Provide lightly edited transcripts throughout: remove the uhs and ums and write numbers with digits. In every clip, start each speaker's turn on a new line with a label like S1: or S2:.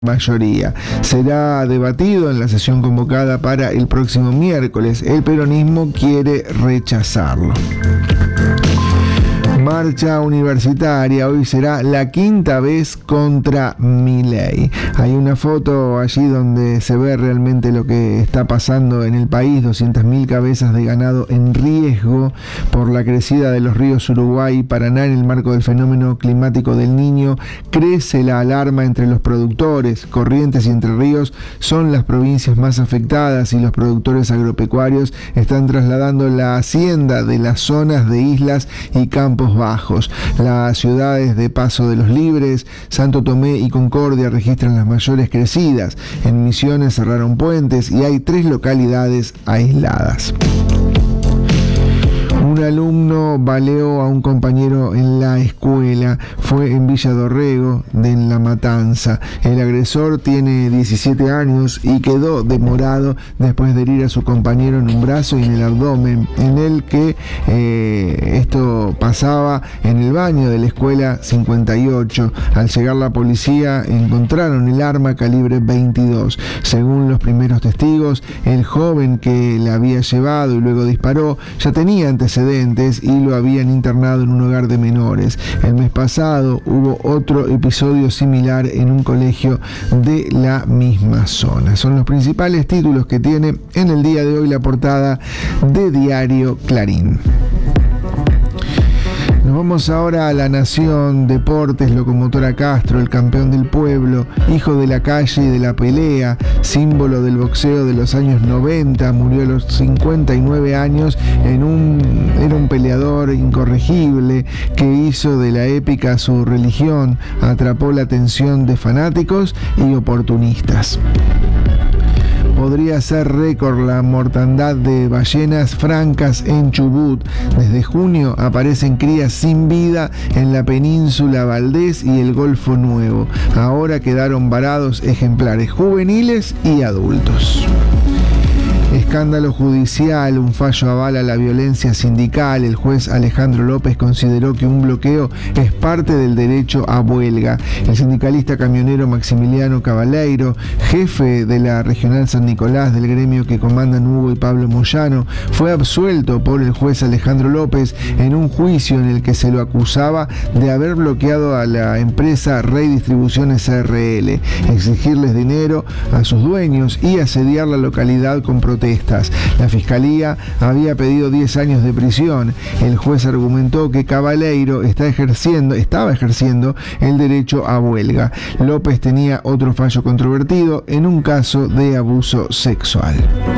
S1: mayoría. Será debatido en la sesión convocada para el próximo miércoles. El peronismo quiere rechazarlo. Marcha universitaria, hoy será la quinta vez contra Milei. Hay una foto allí donde se ve realmente lo que está pasando en el país. 200.000 cabezas de ganado en riesgo por la crecida de los ríos Uruguay y Paraná en el marco del fenómeno climático del Niño. Crece la alarma entre los productores. Corrientes y Entre Ríos son las provincias más afectadas y los productores agropecuarios están trasladando la hacienda de las zonas de islas y campos bajos. Las ciudades de Paso de los Libres, Santo Tomé y Concordia registran las mayores crecidas. En Misiones cerraron puentes y hay 3 localidades aisladas. Un alumno baleó a un compañero en la escuela. Fue en Villa Dorrego, en La Matanza. El agresor tiene 17 años y quedó demorado después de herir a su compañero en un brazo y en el abdomen, en el que esto pasaba en el baño de la escuela 58. Al llegar la policía encontraron el arma calibre 22. Según los primeros testigos, el joven que la había llevado y luego disparó ya tenía antecedentes y lo habían internado en un hogar de menores. El mes pasado hubo otro episodio similar en un colegio de la misma zona. Son los principales títulos que tiene en el día de hoy la portada de Diario Clarín. Nos vamos ahora a La Nación. Deportes, Locomotora Castro, el campeón del pueblo, hijo de la calle y de la pelea, símbolo del boxeo de los años 90, murió a los 59 años. Era un peleador incorregible que hizo de la épica su religión, atrapó la atención de fanáticos y oportunistas. Podría ser récord la mortandad de ballenas francas en Chubut. Desde junio aparecen crías sin vida en la península Valdés y el Golfo Nuevo. Ahora quedaron varados ejemplares juveniles y adultos. Escándalo judicial, un fallo avala la violencia sindical. El juez Alejandro López consideró que un bloqueo es parte del derecho a huelga. El sindicalista camionero Maximiliano Cabaleiro, jefe de la Regional San Nicolás del gremio que comandan Hugo y Pablo Moyano, fue absuelto por el juez Alejandro López en un juicio en el que se lo acusaba de haber bloqueado a la empresa Rey Distribuciones SRL, exigirles dinero a sus dueños y asediar la localidad con protestas. La Fiscalía había pedido 10 años de prisión. El juez argumentó que Cabaleiro estaba ejerciendo el derecho a huelga. López tenía otro fallo controvertido en un caso de abuso sexual.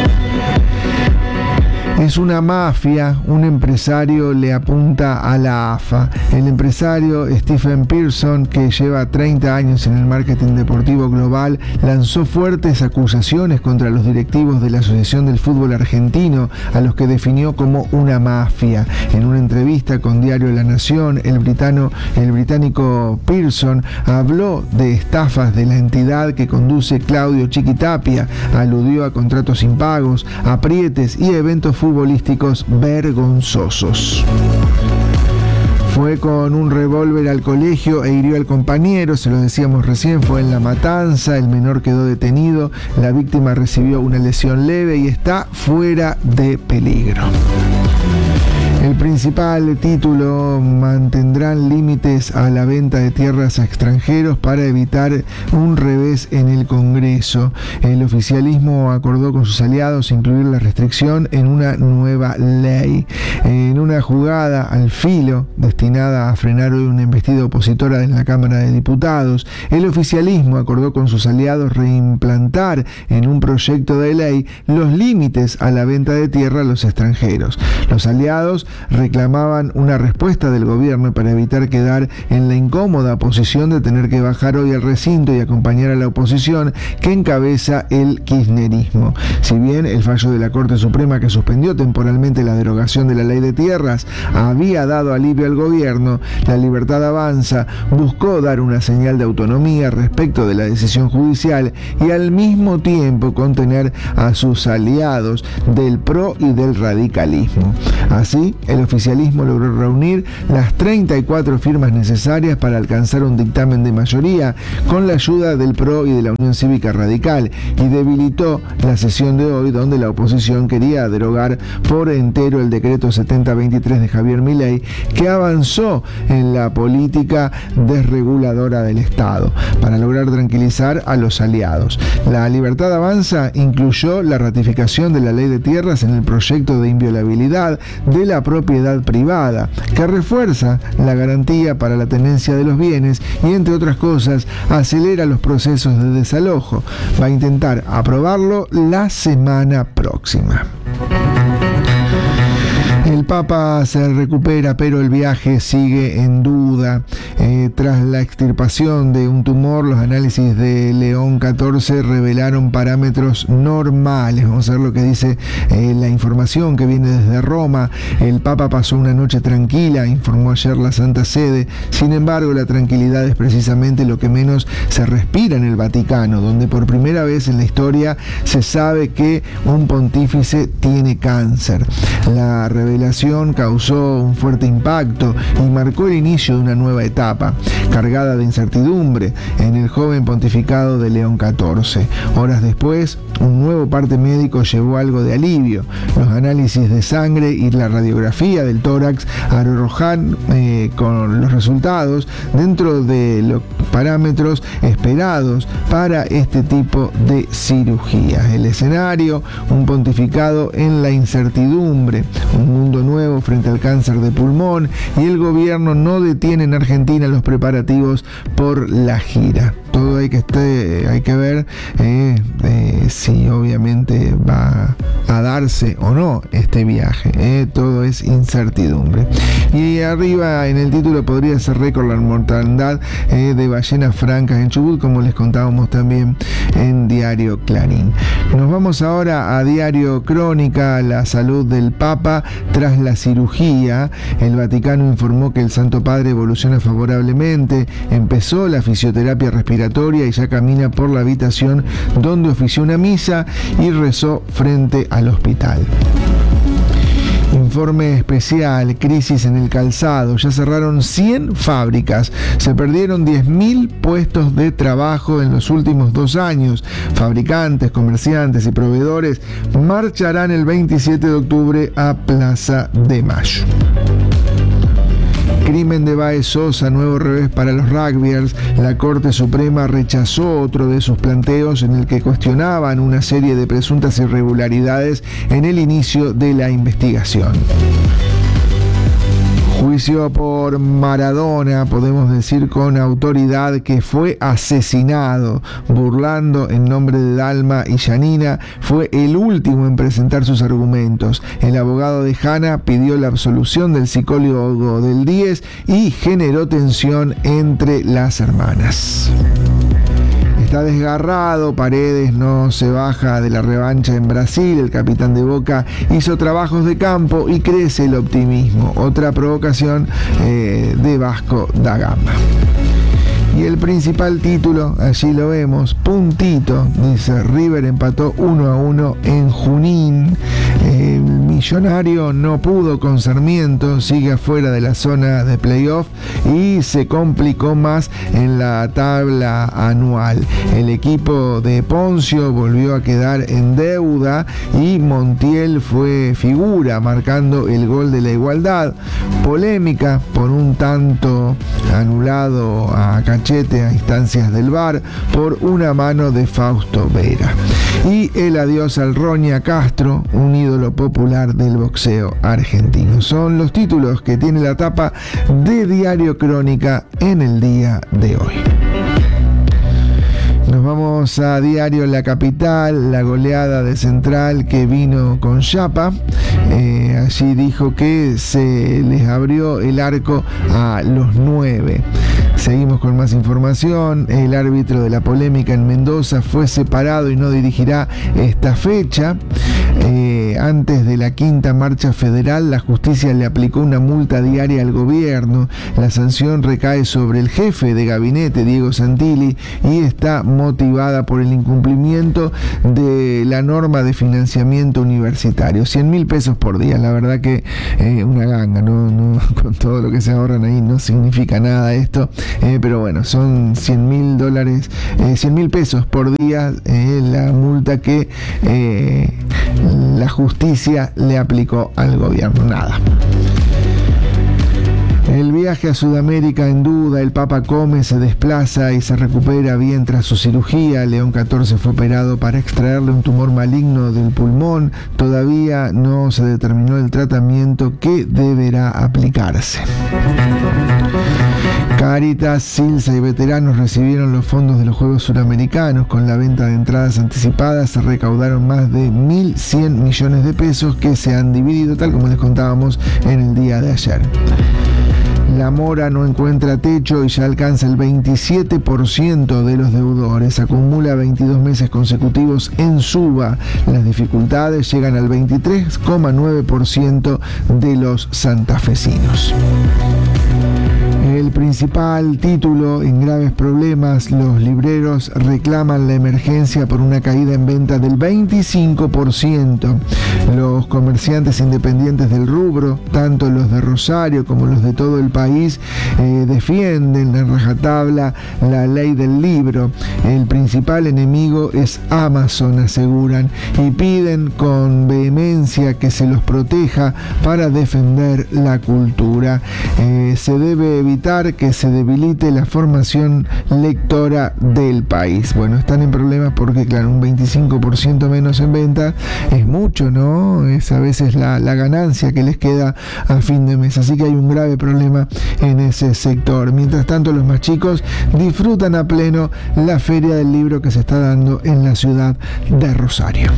S1: Es una mafia, un empresario le apunta a la AFA. El empresario Stephen Pearson, que lleva 30 años en el marketing deportivo global, lanzó fuertes acusaciones contra los directivos de la Asociación del Fútbol Argentino, a los que definió como una mafia. En una entrevista con Diario La Nación, el británico Pearson habló de estafas de la entidad que conduce Claudio Chiquitapia, aludió a contratos impagos, aprietes y eventos futbolísticos vergonzosos. Fue con un revólver al colegio e hirió al compañero, se lo decíamos recién, fue en La Matanza, el menor quedó detenido, la víctima recibió una lesión leve y está fuera de peligro. El principal título: mantendrán límites a la venta de tierras a extranjeros para evitar un revés en el Congreso. El oficialismo acordó con sus aliados incluir la restricción en una nueva ley. En una jugada al filo destinada a frenar hoy una embestida opositora en la Cámara de Diputados, el oficialismo acordó con sus aliados reimplantar en un proyecto de ley los límites a la venta de tierra a los extranjeros. Los aliados reclamaban una respuesta del gobierno para evitar quedar en la incómoda posición de tener que bajar hoy al recinto y acompañar a la oposición que encabeza el kirchnerismo. Si bien el fallo de la Corte Suprema, que suspendió temporalmente la derogación de la ley de tierras, había dado alivio al gobierno, La Libertad Avanza buscó dar una señal de autonomía respecto de la decisión judicial y al mismo tiempo contener a sus aliados del PRO y del radicalismo. Así el oficialismo logró reunir las 34 firmas necesarias para alcanzar un dictamen de mayoría con la ayuda del PRO y de la Unión Cívica Radical, y debilitó la sesión de hoy, donde la oposición quería derogar por entero el decreto 7023 de Javier Milei, que avanzó en la política desreguladora del Estado para lograr tranquilizar a los aliados. La Libertad Avanza incluyó la ratificación de la ley de tierras en el proyecto de inviolabilidad de la propiedad privada, que refuerza la garantía para la tenencia de los bienes y, entre otras cosas, acelera los procesos de desalojo. Va a intentar aprobarlo la semana próxima. El Papa se recupera, pero el viaje sigue en duda. Tras la extirpación de un tumor, los análisis de León XIV revelaron parámetros normales. Vamos a ver lo que dice la información que viene desde Roma. El Papa pasó una noche tranquila, informó ayer la Santa Sede. Sin embargo, la tranquilidad es precisamente lo que menos se respira en el Vaticano, donde por primera vez en la historia se sabe que un pontífice tiene cáncer. La revelación causó un fuerte impacto y marcó el inicio de una nueva etapa, cargada de incertidumbre, en el joven pontificado de León XIV. Horas después, un nuevo parte médico llevó algo de alivio. Los análisis de sangre y la radiografía del tórax arrojan con los resultados dentro de los parámetros esperados para este tipo de cirugías. El escenario, un pontificado en la incertidumbre, un mundo nuevo frente al cáncer de pulmón, y el gobierno no detiene en Argentina los preparativos por la gira. Todo hay que ver si obviamente va a darse o no este viaje. Todo es incertidumbre. Y arriba en el título podría ser récord la mortandad de ballenas francas en Chubut, como les contábamos también en Diario Clarín. Nos vamos ahora a Diario Crónica. La salud del Papa tras la cirugía. El Vaticano informó que el Santo Padre evoluciona favorablemente, empezó la fisioterapia respiratoria y ya camina por la habitación donde ofició una misa y rezó frente al hospital. Informe especial, crisis en el calzado. Ya cerraron 100 fábricas. Se perdieron 10.000 puestos de trabajo en los últimos 2 años. Fabricantes, comerciantes y proveedores marcharán el 27 de octubre a Plaza de Mayo. Crimen de Baez Sosa, nuevo revés para los rugbyers. La Corte Suprema rechazó otro de sus planteos en el que cuestionaban una serie de presuntas irregularidades en el inicio de la investigación. Juicio por Maradona, podemos decir con autoridad que fue asesinado. Burlando en nombre de Dalma y Janina fue el último en presentar sus argumentos. El abogado de Jana pidió la absolución del psicólogo del 10 y generó tensión entre las hermanas. Está desgarrado, Paredes no se baja de la revancha en Brasil. El capitán de Boca hizo trabajos de campo y crece el optimismo. Otra provocación de Vasco da Gama. Y el principal título, allí lo vemos, puntito, dice: River empató 1-1 en Junín. El Millonario no pudo con Sarmiento, sigue afuera de la zona de playoff y se complicó más en la tabla anual. El equipo de Poncio volvió a quedar en deuda y Montiel fue figura marcando el gol de la igualdad. Polémica por un tanto anulado a Cachete a instancias del VAR por una mano de Fausto Vera. Y el adiós al Roña Castro, un ídolo popular del boxeo argentino. Son los títulos que tiene la tapa de Diario Crónica en el día de hoy. Nos vamos a Diario La Capital, la goleada de Central que vino con Chapa. Allí dijo que se les abrió el arco a los 9. Seguimos con más información. El árbitro de la polémica en Mendoza fue separado y no dirigirá esta fecha. Antes de la quinta marcha federal, la justicia le aplicó una multa diaria al gobierno. La sanción recae sobre el jefe de gabinete, Diego Santilli, y está motivada por el incumplimiento de la norma de financiamiento universitario. 100.000 pesos por día, la verdad que una ganga, no, con todo lo que se ahorran ahí no significa nada esto, pero bueno, son $100.000 pesos por día, la multa que la justicia le aplicó al gobierno. Nada. El viaje a Sudamérica en duda, el Papa come, se desplaza y se recupera bien tras su cirugía. León XIV fue operado para extraerle un tumor maligno del pulmón. Todavía no se determinó el tratamiento que deberá aplicarse. Caritas, Silsa y veteranos recibieron los fondos de los Juegos Suramericanos. Con la venta de entradas anticipadas se recaudaron más de 1.100 millones de pesos que se han dividido, tal como les contábamos en el día de ayer. La mora no encuentra techo y ya alcanza el 27% de los deudores. Acumula 22 meses consecutivos en suba. Las dificultades llegan al 23,9% de los santafesinos. El principal título: en graves problemas, los libreros reclaman la emergencia por una caída en venta del 25%. Los comerciantes independientes del rubro, tanto los de Rosario como los de todo el país, defienden en rajatabla la ley del libro. El principal enemigo es Amazon, aseguran, y piden con vehemencia que se los proteja para defender la cultura. Se debe evitar que se debilite la formación lectora del país. Bueno, están en problemas porque, claro, un 25% menos en venta es mucho, ¿no? Es a veces la ganancia que les queda a fin de mes. Así que hay un grave problema en ese sector. Mientras tanto, los más chicos disfrutan a pleno la Feria del Libro que se está dando en la ciudad de Rosario.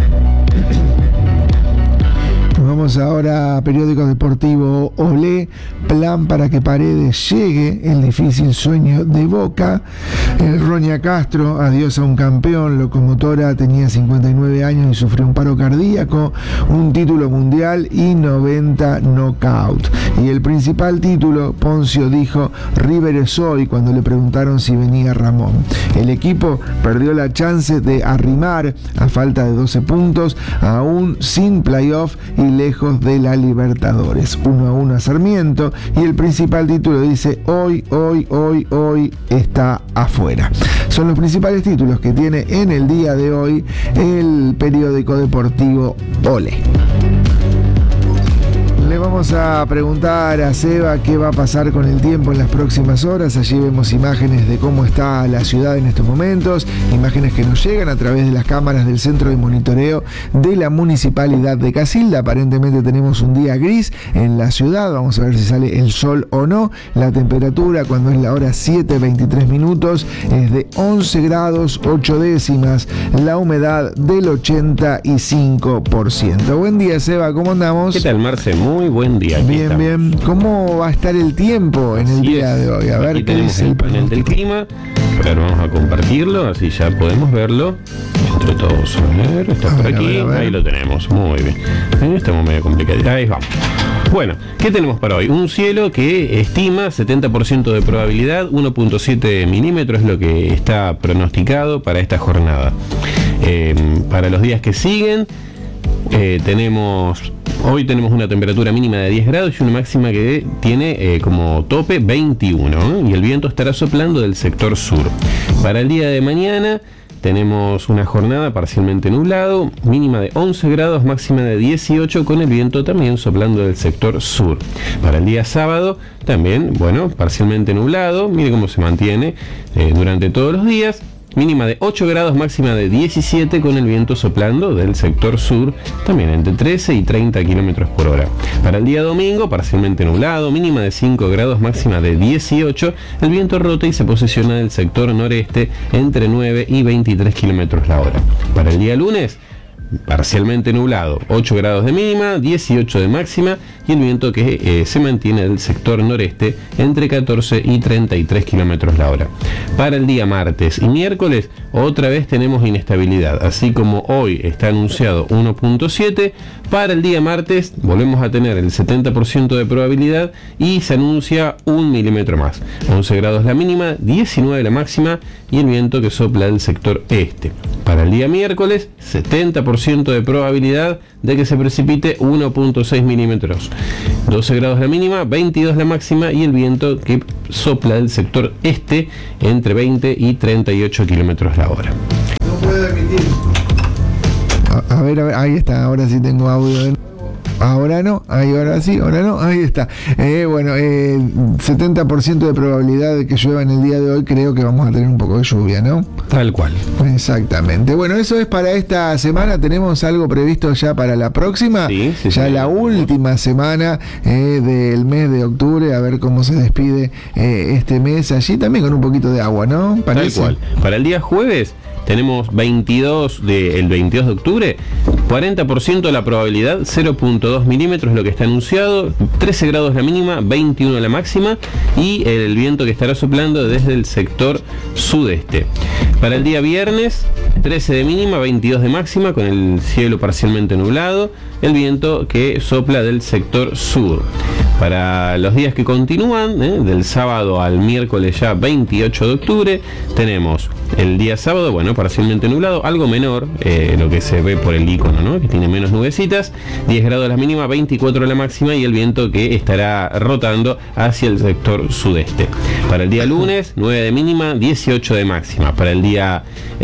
S1: Vamos ahora a periódico deportivo Olé. Plan para que Paredes llegue, el difícil sueño de Boca. El Roña Castro, adiós a un campeón. Locomotora tenía 59 años y sufrió un paro cardíaco. Un título mundial y 90 knockout. Y el principal título, Poncio dijo: River es hoy, cuando le preguntaron si venía Ramón. El equipo perdió la chance de arrimar, a falta de 12 puntos, aún sin playoff y lejos de la Libertadores. 1-1 a Sarmiento, y el principal título dice: hoy está afuera. Son los principales títulos que tiene en el día de hoy el periódico deportivo Olé. Le vamos a preguntar a Seba qué va a pasar con el tiempo en las próximas horas. Allí vemos imágenes de cómo está la ciudad en estos momentos, imágenes que nos llegan a través de las cámaras del centro de monitoreo de la Municipalidad de Casilda. Aparentemente tenemos un día gris en la ciudad. Vamos a ver si sale el sol o no. La temperatura, cuando es la hora 7:23, es de 11 grados 8 décimas. La humedad del 85%. Buen día, Seba, ¿cómo andamos?
S2: ¿Qué tal, Marce? Muy buen día.
S1: Bien, bien. ¿Cómo va a estar el tiempo en el día de hoy? A ver,
S2: aquí tenemos el panel del clima. Ahora vamos a compartirlo, así ya podemos verlo entre todos. A ver, está por aquí. Ahí lo tenemos. Muy bien. Estamos medio complicados. Ahí vamos. Bueno, ¿qué tenemos para hoy? Un cielo que estima 70% de probabilidad, 1.7 milímetros es lo que está pronosticado para esta jornada. Para los días que siguen, hoy tenemos una temperatura mínima de 10 grados y una máxima que tiene como tope 21, y el viento estará soplando del sector sur. Para el día de mañana tenemos una jornada parcialmente nublado, mínima de 11 grados, máxima de 18, con el viento también soplando del sector sur. Para el día sábado también, parcialmente nublado, mire cómo se mantiene durante todos los días. Mínima de 8 grados, máxima de 17, con el viento soplando del sector sur, también entre 13 y 30 kilómetros por hora. Para el día domingo, parcialmente nublado, mínima de 5 grados, máxima de 18, el viento rota y se posiciona del sector noreste entre 9 y 23 kilómetros la hora. Para el día lunes, parcialmente nublado, 8 grados de mínima, 18 de máxima, y el viento que se mantiene del sector noreste entre 14 y 33 kilómetros la hora. Para el día martes y miércoles, otra vez tenemos inestabilidad, así como hoy está anunciado 1.7, para el día martes volvemos a tener el 70% de probabilidad y se anuncia 1 milímetro más, 11 grados la mínima, 19 la máxima, y el viento que sopla del sector este. Para el día miércoles, 70% de probabilidad de que se precipite 1.6 milímetros, 12 grados la mínima, 22 la máxima, y el viento que sopla del sector este entre 20 y 38 kilómetros la hora.
S1: No puedo emitir. A ver, ahí está, ahora sí tengo audio. Ahora no, ahora sí, ahora no, ahí está. 70% de probabilidad de que llueva en el día de hoy, creo que vamos a tener un poco de lluvia, ¿no?
S2: Tal cual.
S1: Exactamente. Bueno, eso es para esta semana. ¿Tenemos algo previsto ya para la próxima?
S2: Sí,
S1: la última semana del mes de octubre, a ver cómo se despide este mes allí, también con un poquito de agua, ¿no?
S2: Tal cual. Para el día jueves tenemos el 22 de octubre, 40% de la probabilidad, 0.2 milímetros lo que está anunciado, 13 grados la mínima, 21 la máxima, y el viento que estará soplando desde el sector sudeste. Para el día viernes, 13 de mínima, 22 de máxima, con el cielo parcialmente nublado, el viento que sopla del sector sur. Para los días que continúan, del sábado al miércoles ya 28 de octubre, tenemos el día sábado, parcialmente nublado, algo menor, lo que se ve por el icono, ¿no? Que tiene menos nubecitas, 10 grados la mínima, 24 la máxima, y el viento que estará rotando hacia el sector sudeste. Para el día lunes, 9 de mínima, 18 de máxima. Para el día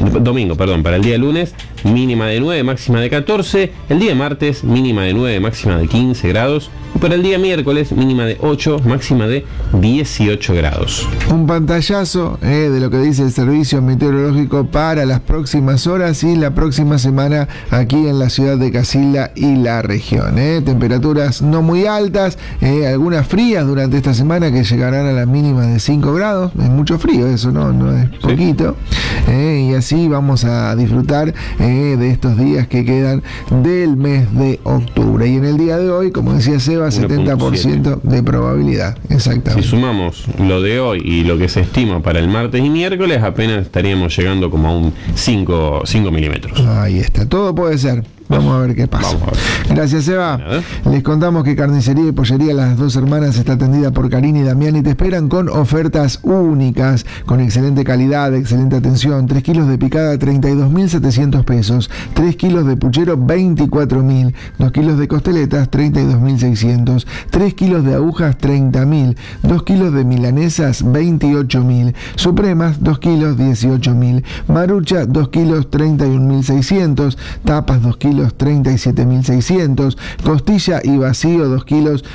S2: lunes, mínima de 9, máxima de 14. El día martes, mínima de 9, máxima de 15 grados. Y para el día miércoles, mínima de 8, máxima de 18 grados.
S1: Un pantallazo de lo que dice el servicio meteorológico para las próximas horas y la próxima semana aquí en la ciudad de Casilda y la región. Temperaturas no muy altas, algunas frías durante esta semana que llegarán a las mínimas de 5 grados. Es mucho frío eso, no es poquito. Y así vamos a disfrutar de estos días que quedan del mes de octubre. Y en el día de hoy, como decía Seba, 70% de probabilidad. Exactamente.
S2: Si sumamos lo de hoy y lo que se estima para el martes y miércoles, apenas estaríamos llegando como a un 5 milímetros.
S1: Ahí está, todo puede ser. Vamos a ver qué pasa. Gracias, Eva. Les contamos que Carnicería y Pollería Las Dos Hermanas está atendida por Karina y Damián y te esperan con ofertas únicas, con excelente calidad, excelente atención. 3 kilos de picada, 32.700 pesos. 3 kilos de puchero, 24.000. 2 kilos de costeletas, 32.600. 3 kilos de agujas, 30.000. 2 kilos de milanesas, 28.000. Supremas, 2 kilos, 18.000. Marucha, 2 kilos, 31.600. Tapas, 2 kilos, 37.600, costilla y vacío 2 kilos,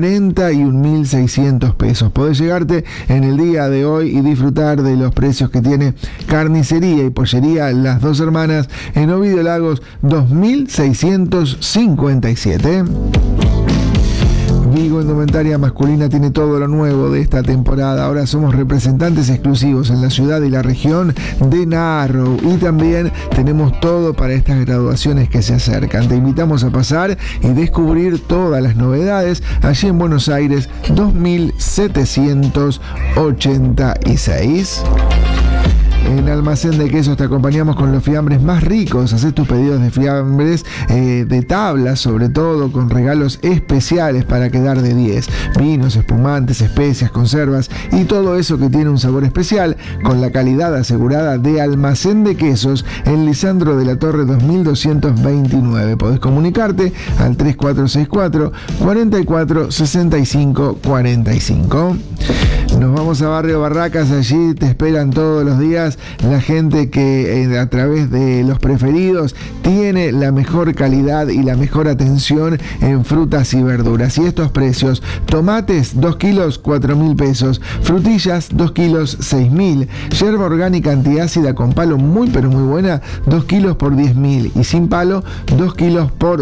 S1: 41.600 pesos. Podés llegarte en el día de hoy y disfrutar de los precios que tiene Carnicería y Pollería Las Dos Hermanas en Ovidio Lagos 2657. Vigo Indumentaria Masculina tiene todo lo nuevo de esta temporada. Ahora somos representantes exclusivos en la ciudad y la región de Narrow, y también tenemos todo para estas graduaciones que se acercan. Te invitamos a pasar y descubrir todas las novedades allí en Buenos Aires 2786. En Almacén de Quesos te acompañamos con los fiambres más ricos. Hacés tus pedidos de fiambres de tabla, sobre todo con regalos especiales para quedar de 10. Vinos, espumantes, especias, conservas y todo eso que tiene un sabor especial, con la calidad asegurada de Almacén de Quesos en Lisandro de la Torre 2229. Podés comunicarte al 3464 44 65 45. Nos vamos a Barrio Barracas, allí te esperan todos los días la gente que a través de los preferidos tiene la mejor calidad y la mejor atención en frutas y verduras. Y estos precios: tomates 2 kilos 4.000 pesos, frutillas 2 kilos 6.000, yerba orgánica antiácida con palo muy pero muy buena 2 kilos por 10.000 y sin palo 2 kilos por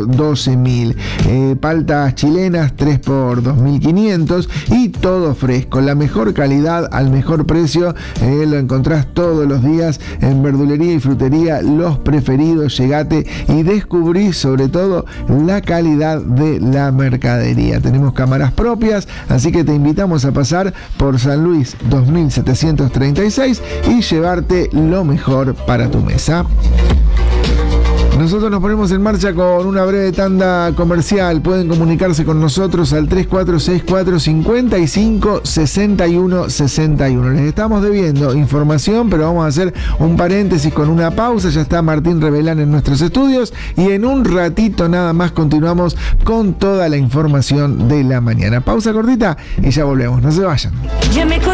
S1: 12.000, paltas chilenas 3 por 2.500 y todo fresco, la mejor mejor calidad al mejor precio. Lo encontrás todos los días en verdulería y frutería Los Preferidos. Llegate y descubrí sobre todo la calidad de la mercadería. Tenemos cámaras propias, así que te invitamos a pasar por San Luis 2736 y llevarte lo mejor para tu mesa. Nosotros nos ponemos en marcha con una breve tanda comercial. Pueden comunicarse con nosotros al 3464 55 61 61. Les estamos debiendo información, pero vamos a hacer un paréntesis con una pausa. Ya está Martín Revelán en nuestros estudios y en un ratito nada más continuamos con toda la información de la mañana. Pausa cortita y ya volvemos. No se vayan.